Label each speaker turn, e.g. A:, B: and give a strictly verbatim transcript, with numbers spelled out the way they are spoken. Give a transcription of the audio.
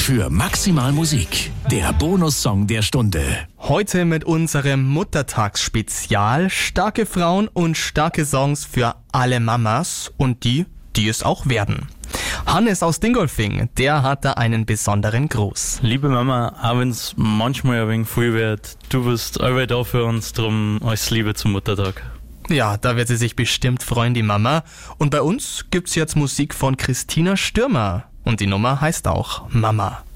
A: für maximal Musik. Der Bonussong der Stunde.
B: Heute mit unserem Muttertagsspezial starke Frauen und starke Songs für alle Mamas und die, die es auch werden. Hannes aus Dingolfing, der hat da einen besonderen Gruß.
C: Liebe Mama, auch wenn es manchmal ein wenig viel wird, du bist allweil da für uns, drum alles Liebe zum Muttertag.
B: Ja, da wird sie sich bestimmt freuen, die Mama. Und bei uns gibt's jetzt Musik von Christina Stürmer. Und die Nummer heißt auch Mama.